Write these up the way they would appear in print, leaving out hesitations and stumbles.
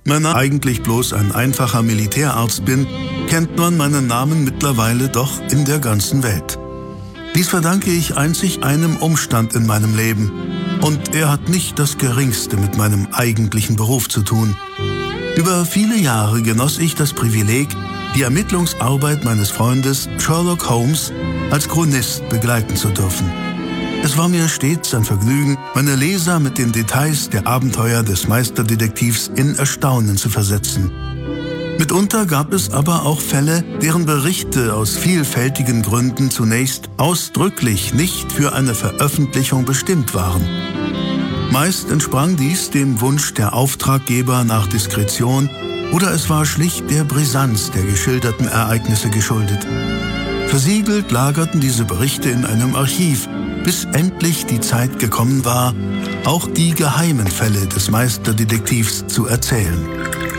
Wenn ich eigentlich bloß ein einfacher Militärarzt bin, kennt man meinen Namen mittlerweile doch in der ganzen Welt. Dies verdanke ich einzig einem Umstand in meinem Leben. Und er hat nicht das Geringste mit meinem eigentlichen Beruf zu tun. Über viele Jahre genoss ich das Privileg, die Ermittlungsarbeit meines Freundes Sherlock Holmes als Chronist begleiten zu dürfen. Es war mir stets ein Vergnügen, meine Leser mit den Details der Abenteuer des Meisterdetektivs in Erstaunen zu versetzen. Mitunter gab es aber auch Fälle, deren Berichte aus vielfältigen Gründen zunächst ausdrücklich nicht für eine Veröffentlichung bestimmt waren. Meist entsprang dies dem Wunsch der Auftraggeber nach Diskretion oder es war schlicht der Brisanz der geschilderten Ereignisse geschuldet. Versiegelt lagerten diese Berichte in einem Archiv, bis endlich die Zeit gekommen war, auch die geheimen Fälle des Meisterdetektivs zu erzählen.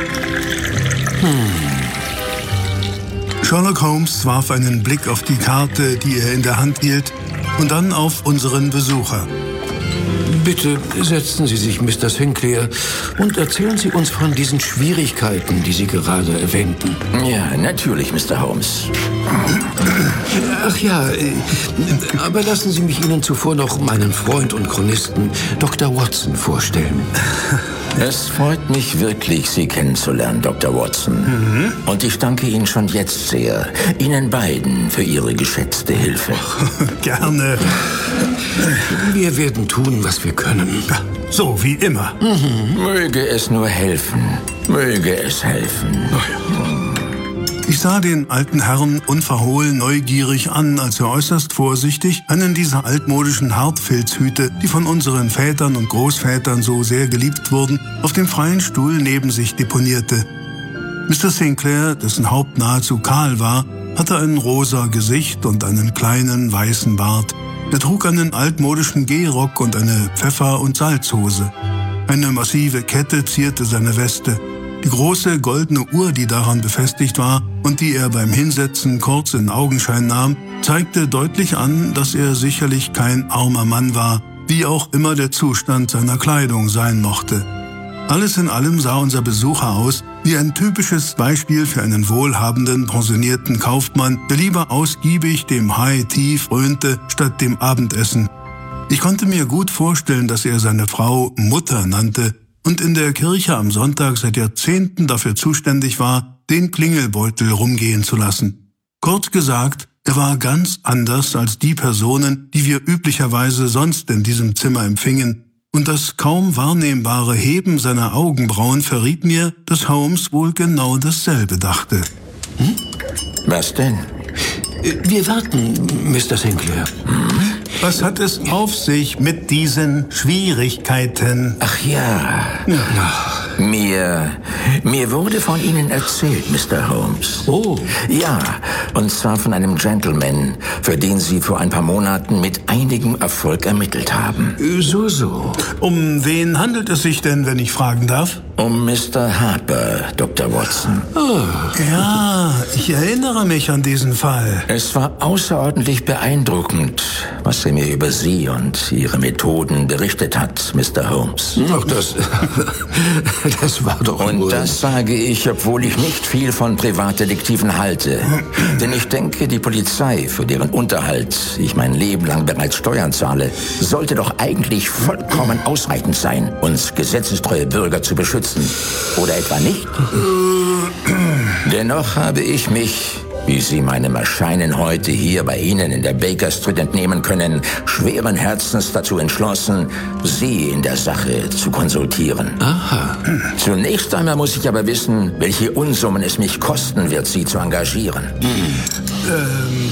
Sherlock Holmes warf einen Blick auf die Karte, die er in der Hand hielt, und dann auf unseren Besucher. Bitte setzen Sie sich, Mr. Sinclair, und erzählen Sie uns von diesen Schwierigkeiten, die Sie gerade erwähnten. Ja, natürlich, Mr. Holmes. Ach ja, aber lassen Sie mich Ihnen zuvor noch meinen Freund und Chronisten Dr. Watson vorstellen. Es freut mich wirklich, Sie kennenzulernen, Dr. Watson. Und ich danke Ihnen schon jetzt sehr, Ihnen beiden, für Ihre geschätzte Hilfe. Gerne. Wir werden tun, was wir können. So wie immer. Möge es nur helfen. Möge es helfen. Ich sah den alten Herrn unverhohlen neugierig an, als er äußerst vorsichtig einen dieser altmodischen Hartfilzhüte, die von unseren Vätern und Großvätern so sehr geliebt wurden, auf dem freien Stuhl neben sich deponierte. Mr. Sinclair, dessen Haupt nahezu kahl war, hatte ein rosa Gesicht und einen kleinen weißen Bart. Er trug einen altmodischen Gehrock und eine Pfeffer- und Salzhose. Eine massive Kette zierte seine Weste. Die große goldene Uhr, die daran befestigt war und die er beim Hinsetzen kurz in Augenschein nahm, zeigte deutlich an, dass er sicherlich kein armer Mann war, wie auch immer der Zustand seiner Kleidung sein mochte. Alles in allem sah unser Besucher aus wie ein typisches Beispiel für einen wohlhabenden, pensionierten Kaufmann, der lieber ausgiebig dem High Tea frönte, statt dem Abendessen. Ich konnte mir gut vorstellen, dass er seine Frau Mutter nannte und in der Kirche am Sonntag seit Jahrzehnten dafür zuständig war, den Klingelbeutel rumgehen zu lassen. Kurz gesagt, er war ganz anders als die Personen, die wir üblicherweise sonst in diesem Zimmer empfingen, und das kaum wahrnehmbare Heben seiner Augenbrauen verriet mir, dass Holmes wohl genau dasselbe dachte. Was denn? Wir warten, Mr. Sinclair. Was hat es auf sich mit diesen Schwierigkeiten? Ach ja. Mir wurde von Ihnen erzählt, Mr. Holmes. Oh. Ja, und zwar von einem Gentleman, für den Sie vor ein paar Monaten mit einigem Erfolg ermittelt haben. So. Um wen handelt es sich denn, wenn ich fragen darf? Um Mr. Harper, Dr. Watson. Ja, ich erinnere mich an diesen Fall. Es war außerordentlich beeindruckend, was er mir über Sie und Ihre Methoden berichtet hat, Mr. Holmes. Ach, das war doch Und nur... das sage ich, obwohl ich nicht viel von Privatdetektiven halte. Denn ich denke, die Polizei, für deren Unterhalt ich mein Leben lang bereits Steuern zahle, sollte doch eigentlich vollkommen ausreichend sein, uns gesetzestreue Bürger zu beschützen. Oder etwa nicht? Dennoch habe ich mich, wie Sie meinem Erscheinen heute hier bei Ihnen in der Baker Street entnehmen können, schweren Herzens dazu entschlossen, Sie in der Sache zu konsultieren. Aha. Zunächst einmal muss ich aber wissen, welche Unsummen es mich kosten wird, Sie zu engagieren.